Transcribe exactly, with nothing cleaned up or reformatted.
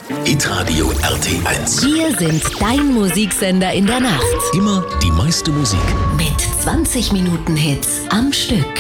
Hitradio R T eins. Wir sind dein Musiksender in der Nacht. Immer die meiste Musik. Mit zwanzig Minuten Hits am Stück.